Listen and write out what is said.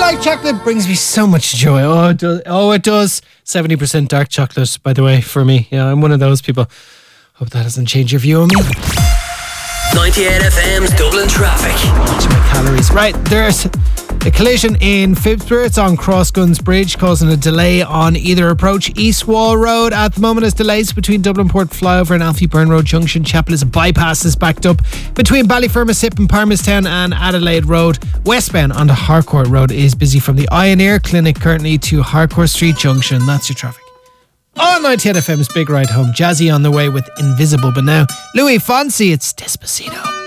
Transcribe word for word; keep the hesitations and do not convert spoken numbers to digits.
Dark chocolate brings me so much joy. Oh, it does. Oh, it does. seventy percent dark chocolate, by the way, for me. Yeah, I'm one of those people. Hope that doesn't change your view of me. ninety-eight F M's Dublin traffic. Watch my calories. Right, there's a collision in Phibsborough. It's on Crossguns Bridge, causing a delay on either approach. East Wall Road at the moment has delays between Dublin Port Flyover and Alfie Burn Road Junction. Chapel bypass is backed up between Ballyfermosip and Parmistown and Adelaide Road. Westbound onto Harcourt Road is busy from the Eye and Ear Clinic currently to Harcourt Street Junction. That's your traffic. On ninety-eight F M's Big Ride Home, Jazzy on the way with Invisible. But now, Louis Fonsi, it's Despacito.